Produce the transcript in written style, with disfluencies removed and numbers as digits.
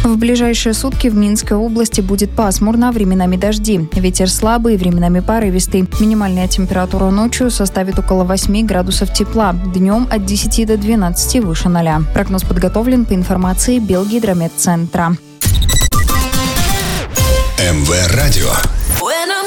В ближайшие сутки в Минской области будет пасмурно, временами дожди. Ветер слабый, временами порывистый. Минимальная температура ночью составит около 8 градусов тепла. Днем от 10 до 12 выше 0. Прогноз подготовлен по информации Белгидрометцентра. МВ Радио.